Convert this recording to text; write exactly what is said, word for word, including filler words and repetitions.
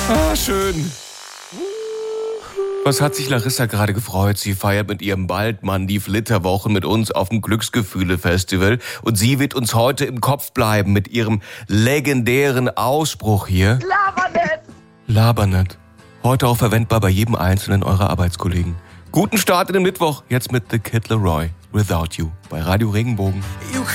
Ah, schön. Was hat sich Larissa gerade gefreut? Sie feiert mit ihrem Waldmann die Flitterwochen mit uns auf dem Glücksgefühle-Festival. Und sie wird uns heute im Kopf bleiben mit ihrem legendären Ausspruch hier. Labernet! Labernet. Heute auch verwendbar bei jedem einzelnen eurer Arbeitskollegen. Guten Start in den Mittwoch. Jetzt mit The Kid Laroi. Without You. Bei Radio Regenbogen.